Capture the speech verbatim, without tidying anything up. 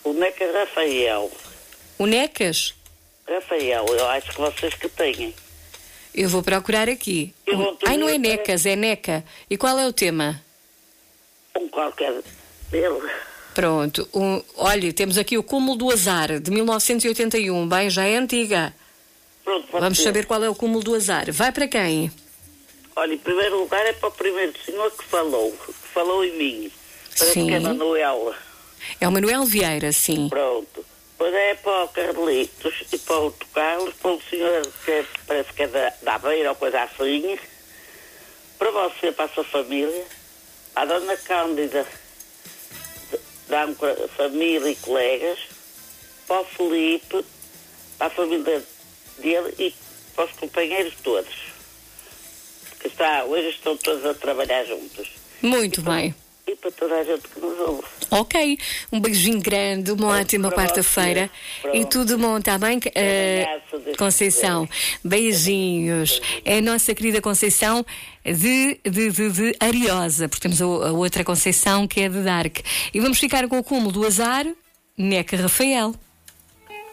O Neca Rafael. O Necas? Rafael, eu acho que vocês que têm. Eu vou procurar aqui. Eu vou Ai, não é pedir- Necas, é Neca. E qual é o tema? Um qualquer dele. Pronto. Um, olha, temos aqui o Cúmulo do Azar, de mil novecentos e oitenta e um. Bem, já é antiga. Pronto, pode Vamos ser. saber qual é o Cúmulo do Azar. Vai para quem? Olha, em primeiro lugar é para o primeiro senhor que falou. Que falou em mim. Parece Sim. que é Manuel. É o Manuel Vieira, sim. Pronto. Depois é para o Carlitos e para o outro Carlos, para o senhor que é- parece que é da, da Beira ou coisa assim. Para você, para a sua família. A dona Cândida, da família e colegas. Para o Felipe, para a família dele e para os companheiros todos. Que está, hoje estão todos a trabalhar juntos. Muito bem. E para toda a gente que nos ouve. Ok. Um beijinho grande, uma ótima para quarta-feira. vocês. E tudo bom, está bem? Eh, Amanhã, se Deus Conceição, beijinhos. É a nossa querida Conceição de, de, de, de Ariosa, porque temos a, a outra Conceição que é de Dark. E vamos ficar com o Cúmulo do Azar, Neca Rafael.